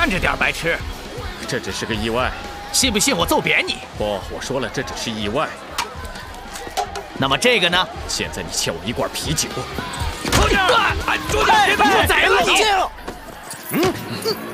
看着点，白痴！ 这只是个意外。 信不信我揍扁你？ 不，我说了，这只是意外。 那么这个呢？ 现在你欠我一罐啤酒。 住手！住手！别宰了你！